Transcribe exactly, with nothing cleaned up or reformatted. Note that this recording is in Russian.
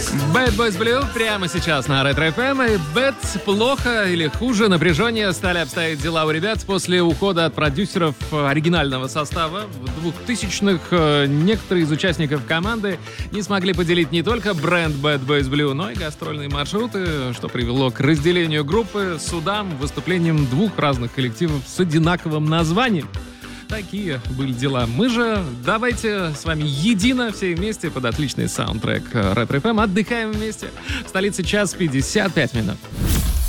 Bad Boys Blue прямо сейчас на Ретро эф эм. И Bad плохо или хуже, напряжение стали обстоять дела у ребят после ухода от продюсеров оригинального состава. В двухтысячных некоторые из участников команды не смогли поделить не только бренд Bad Boys Blue, но и гастрольные маршруты, что привело к разделению группы, судам, выступлениям двух разных коллективов с одинаковым названием. Такие были дела. Мы же давайте с вами едино, все вместе, под отличный саундтрек Ретро эф эм отдыхаем вместе. В столице час пятьдесят пять минут.